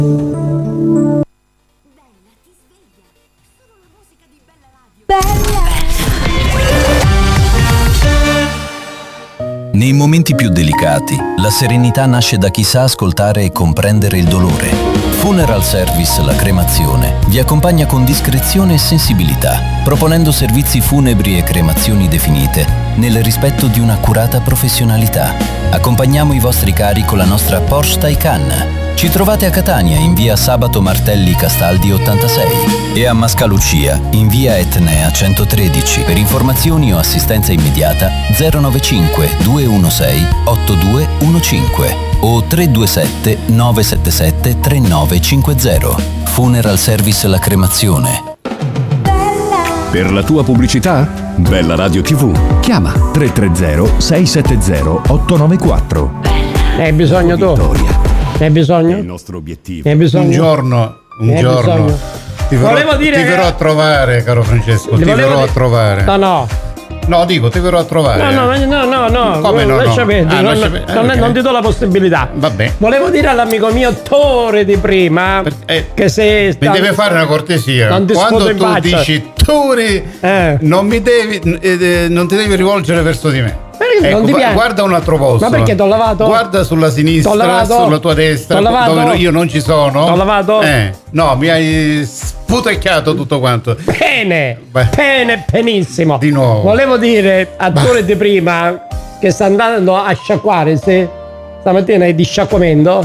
Nei momenti più delicati, la serenità nasce da chi sa ascoltare e comprendere il dolore. Funeral Service La Cremazione vi accompagna con discrezione e sensibilità, proponendo servizi funebri e cremazioni definite nel rispetto di un'accurata professionalità. Accompagniamo i vostri cari con la nostra Porsche Taycan. Ci trovate a Catania in via Sabato Martelli Castaldi 86 e a Mascalucia in via Etnea 113. Per informazioni o assistenza immediata 095 216 8215 o 327 977 3950. Funeral Service La Cremazione. Per la tua pubblicità? Bella Radio TV. Chiama 330 670 894. Hai bisogno tu? Vittoria. Ne hai bisogno? È il nostro obiettivo. Ne hai bisogno? Un giorno ti verrò a trovare, caro Francesco. Ti verrò a trovare. No, dico, ti verrò a trovare. No. Come no? Lascia perdere, non ti do la possibilità. Vabbè. Volevo dire all'amico mio Tore di prima che se mi deve fare una cortesia. Quando tu dici Tore, non ti devi rivolgere verso di me. Ecco, non ti piace? Guarda un altro posto. Ma perché t'ho lavato? Guarda sulla sinistra, sulla tua destra, dove io non ci sono. T'ho lavato? No, mi hai sputacchiato tutto quanto. Benissimo. Di nuovo. Volevo dire a Tore di prima che sta andando a sciacquare, stamattina è di sciacquamento.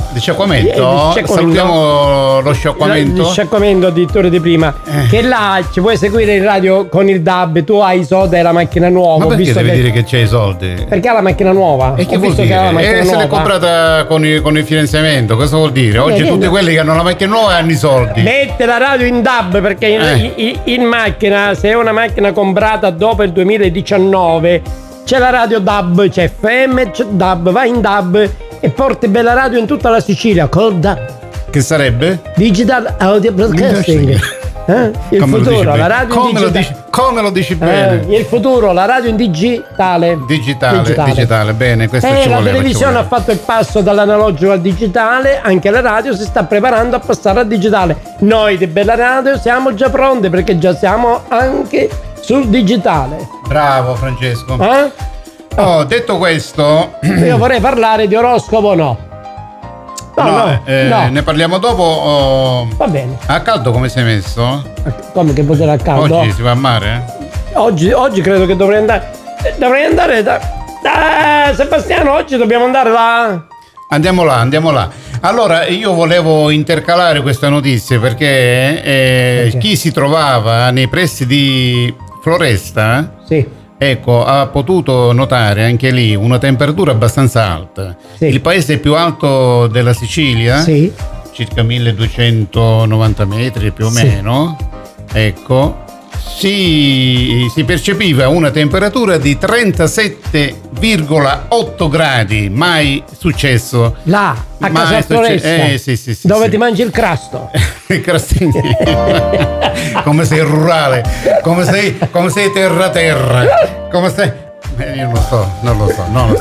Salutiamo lo sciacquamento. Il sciacquamento di Tore di prima. Che là ci puoi seguire in radio con il DAB. Tu hai i soldi e la macchina nuova. Ma perché devi dire che c'hai i soldi? Perché ha la macchina nuova. E che vuol dire? Se l'è comprata con il finanziamento. Cosa vuol dire? Oggi tutti quelli che hanno la macchina nuova hanno i soldi. Mette la radio in DAB perché in macchina, se è una macchina comprata dopo il 2019, c'è la radio DAB, c'è FM, c'è DAB, vai in DAB e porti bella radio in tutta la Sicilia col DAB. Che sarebbe? Digital Audio Broadcasting. Il come futuro, la radio come in digitale. Come lo dici bene? Il futuro, la radio in digitale. Digitale, bene, questo ci voleva. La televisione ha fatto il passo dall'analogico al digitale, anche la radio si sta preparando a passare al digitale. Noi di Bella Radio siamo già pronti perché già siamo anche sul digitale. Bravo Francesco. Detto questo, io vorrei parlare di oroscopo, no. Ne parliamo dopo. Va bene. A caldo come sei messo? Come che potere a caldo? Oggi si va a mare? Oggi credo che dovrei andare da Sebastiano, oggi dobbiamo andare là. Andiamo là. Allora, io volevo intercalare queste notizie perché chi si trovava nei pressi di Floresta, ecco, ha potuto notare anche lì una temperatura abbastanza alta. Il paese più alto della Sicilia, circa 1290 metri più o meno, ecco, si percepiva una temperatura di 37,8 gradi, mai successo. Là, a casa Floresta, sì, dove ti mangi il crasto. Il crastino. Come sei rurale, come sei terra, come sei. Io non lo so.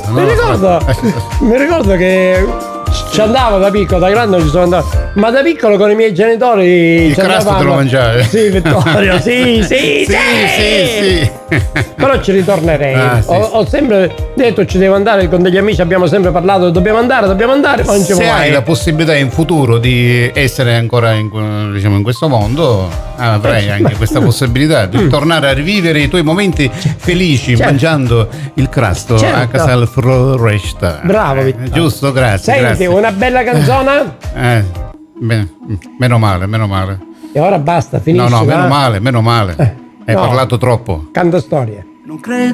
Mi ricordo che ci andavo da piccolo, da grande non ci sono andato, ma da piccolo con i miei genitori il crasto te lo mangiavi? Sì, Vittorio, sì. Però ci ritornerei. Ho sempre detto ci devo andare, con degli amici abbiamo sempre parlato dobbiamo andare, ma non ci se hai la possibilità in futuro di essere ancora in questo mondo, avrai anche questa possibilità di tornare a rivivere i tuoi momenti felici mangiando il crasto a Casal Floresta. Bravo Vittorio. Giusto, grazie. Senti, una bella canzone? Meno male. E ora basta, finisci. No, meno male. Hai parlato troppo. Canta storie. Non credo